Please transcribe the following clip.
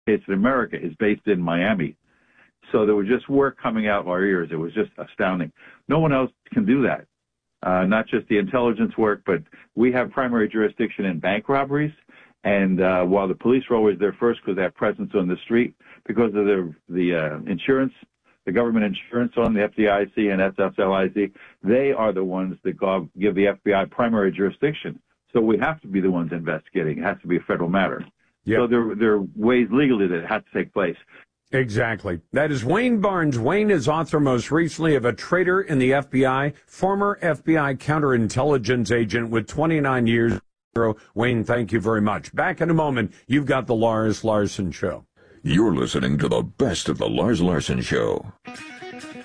States of America is based in Miami. So there was just work coming out of our ears. It was just astounding. No one else can do that. Not just the intelligence work, but we have primary jurisdiction in bank robberies. And while the police are always there first because they have presence on the street, because of the insurance, the government insurance on the FDIC and SSLIC, they are the ones that give the FBI primary jurisdiction. So we have to be the ones investigating. It has to be a federal matter. Yep. So there are ways legally that it has to take place. Exactly. That is Wayne Barnes. Wayne is author most recently of A Traitor in the FBI, former FBI counterintelligence agent with 29 years. Wayne, thank you very much. Back in a moment, you've got the Lars Larson Show. You're listening to the best of the Lars Larson Show.